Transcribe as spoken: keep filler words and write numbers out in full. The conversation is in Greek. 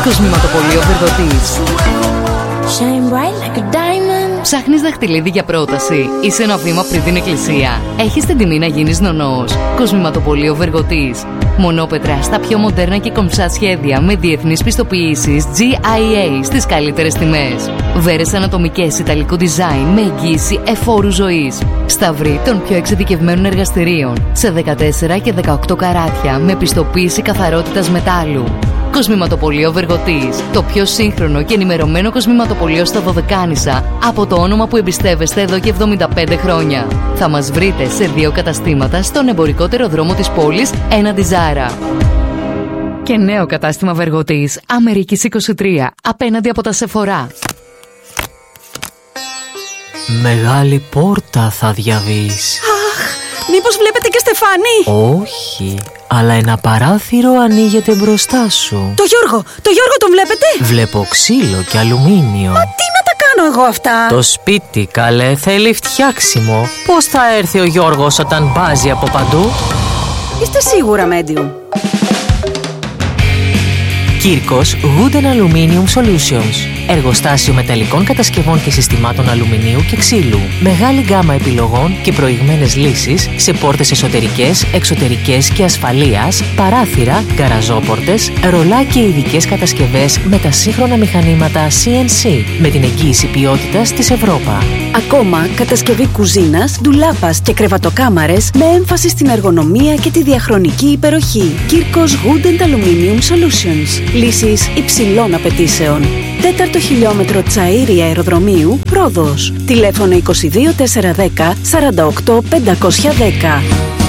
Κοσμηματοπωλείο Βεργοτής. Ψάχνεις δαχτυλίδι για πρόταση? Είσαι ένα βήμα πριν την εκκλησία. Έχεις την τιμή να γίνεις νονός? Κοσμηματοπωλείο Βεργοτής. Μονόπετρα στα πιο μοντέρνα και κομψά σχέδια με διεθνείς πιστοποιήσεις τζι άι έι στις καλύτερες τιμές. Βέρες ανατομικές ιταλικού design με εγγύηση εφόρου ζωής. Σταυρί των πιο εξειδικευμένων εργαστηρίων σε δεκατέσσερα και δεκαοκτώ καράτια με πιστοποίηση καθαρότητας μετάλλου. Κοσμηματοπωλείο Βεργοτής. Το πιο σύγχρονο και ενημερωμένο κοσμηματοπωλείο στα Δωδεκάνησα από το όνομα που εμπιστεύεστε εδώ και εβδομήντα πέντε χρόνια. Θα μας βρείτε σε δύο καταστήματα στον εμπορικότερο δρόμο της πόλης έναντι Ζάρα. Και νέο κατάστημα Βεργοτής Αμερικής είκοσι τρία απέναντι από τα Σεφορά. Μεγάλη πόρτα θα διαβείς. Αχ, μήπως βλέπετε και Στεφάνη? Όχι, αλλά ένα παράθυρο ανοίγεται μπροστά σου. Το Γιώργο, το Γιώργο τον βλέπετε? Βλέπω ξύλο και αλουμίνιο. Μα τι να τα κάνω εγώ αυτά? Το σπίτι, καλέ, θέλει φτιάξιμο. Πώς θα έρθει ο Γιώργος όταν μπάζει από παντού? Είστε σίγουρα medium? Κύρκος Wood and Aluminium Solutions. Εργοστάσιο μεταλλικών κατασκευών και συστημάτων αλουμινίου και ξύλου. Μεγάλη γκάμα επιλογών και προηγμένες λύσεις σε πόρτες εσωτερικές, εξωτερικές και ασφαλείας, παράθυρα, γκαραζόπορτες, ρολά και ειδικές κατασκευές με τα σύγχρονα μηχανήματα σι εν σι με την εγγύηση ποιότητας της Ευρώπα. Ακόμα κατασκευή κουζίνας, ντουλάπας και κρεβατοκάμαρες με έμφαση στην εργονομία και τη διαχρονική υπεροχή. Κύρκος Wood and Aluminium Solutions. Λύσεις υψηλών απαιτήσεων. Τέταρτο χιλιόμετρο Τσαΐρη Αεροδρομίου, Ρόδος. Τηλέφωνο είκοσι δύο τετρακόσια δέκα σαράντα οκτώ πεντακόσια δέκα.